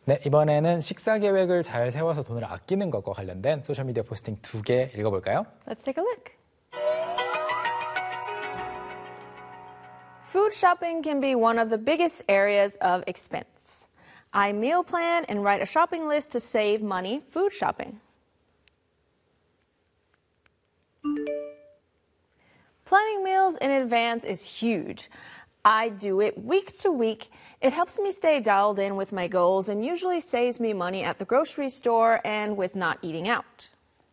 네, 이번에는 식사 계획을 잘 세워서 돈을 아끼는 것과 관련된 소셜미디어 포스팅 2개 읽어볼까요? Let's take a look. Food shopping can be one of the biggest areas of expense. I meal plan and write a shopping list to save money food shopping. Planning meals in advance is huge. I do it week to week. It helps me stay dialed in with my goals and usually saves me money at the grocery store and with not eating out.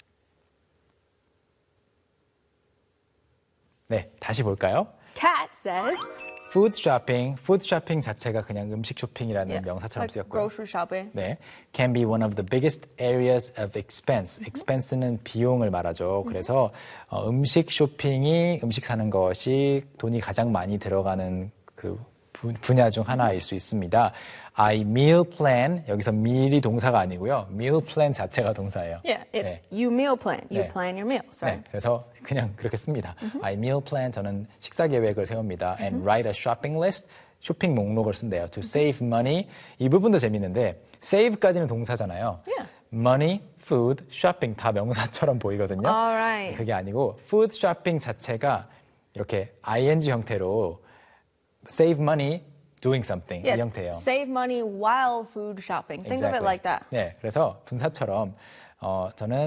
네, 다시 볼까요? Kat says, food shopping 자체가 그냥 음식 쇼핑이라는 명사처럼 like 쓰였고요. grocery shopping. 네, can be one of the biggest areas of expense. expense는 비용을 말하죠. 그래서 음식 쇼핑이 음식 사는 것이 돈이 가장 많이 들어가는 그 분야 중 하나일 수 있습니다. I meal plan, 여기서 meal이 동사가 아니고요. meal plan 자체가 동사예요. Yeah, it's 네. you meal plan. You 네. plan your meals, right? 네, 그래서 그냥 그렇게 씁니다. I meal plan, 저는 식사 계획을 세웁니다. And write a shopping list, 쇼핑 목록을 쓴대요. To save money, 이 부분도 재밌는데 save까지는 동사잖아요. Yeah. Money, food, shopping 다 명사처럼 보이거든요. Alright. 그게 아니고 food shopping 자체가 이렇게 ing 형태로 save money, doing something Yeah, 이 형태예요. save money while food shopping. Think of it Exactly. like that. 네, 그래서 분사처럼 저는